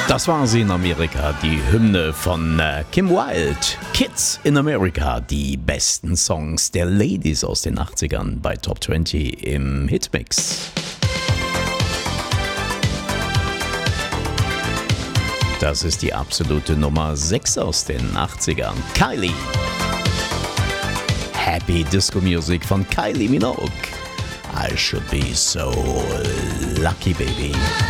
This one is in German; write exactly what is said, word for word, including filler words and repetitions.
Das war sie in Amerika, die Hymne von äh, Kim Wilde. Kids in America, die besten Songs der Ladies aus den achtzigern bei Top zwanzig im Hitmix. Das ist die absolute Nummer sechs aus den achtzigern. Kylie. Happy Disco Music von Kylie Minogue. I should be so lucky, baby.